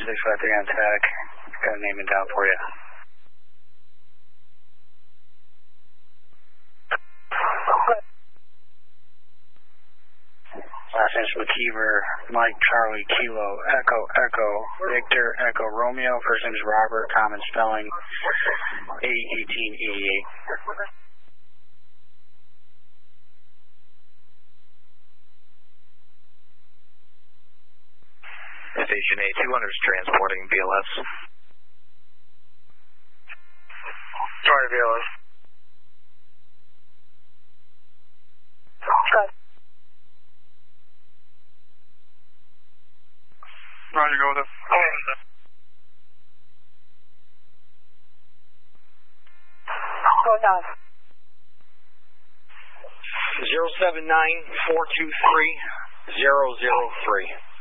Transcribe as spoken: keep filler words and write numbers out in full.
six five three on tag. Got a name and down for you. Last name's McKeever, Mike, Charlie, Kilo, Echo, Echo, Victor, Echo, Romeo. First name's Robert, common spelling, eight eighteen eighty-eight. Station A two hundred is transporting B L S. Sorry, B L S. Okay. Roger, go with it. Go down. zero seven nine four two three zero zero three.